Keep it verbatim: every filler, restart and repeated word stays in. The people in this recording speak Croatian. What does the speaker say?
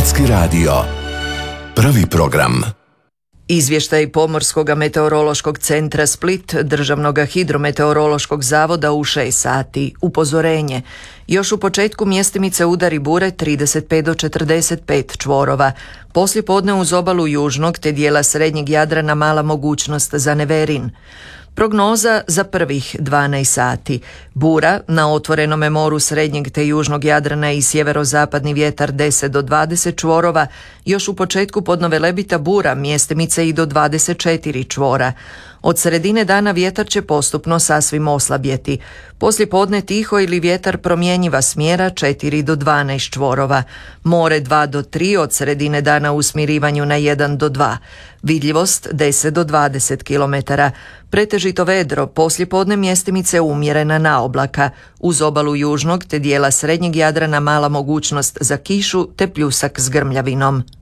Hrvatski radio. Prvi program. Izvještaj Pomorskog meteorološkog centra Split, Državnog hidrometeorološkog zavoda u šest sati. Upozorenje. Još u početku mjestimice udari bure trideset pet do četrdeset pet čvorova. Poslije podne uz obalu južnog te dijela srednjeg Jadrana mala mogućnost za neverin. Prognoza za prvih dvanaest sati. Bura na otvorenome moru srednjeg te južnog Jadrana i sjeverozapadni vjetar deset do dvadeset čvorova. Još u početku podnovelebita bura, mjestimice i do dvadeset četiri čvora. Od sredine dana vjetar će postupno sasvim oslabjeti. Poslije podne tiho ili vjetar promjenjiva smjera četiri do dvanaest čvorova. More dva do tri, od sredine dana u smirivanju na jedan do dva. Vidljivost deset do dvadeset kilometara. Pretežito vedro, poslije podne mjestimice umjerena na oblaka. Uz obalu južnog te dijela srednjeg Jadrana mala mogućnost za kišu te pljusak s grmljavinom.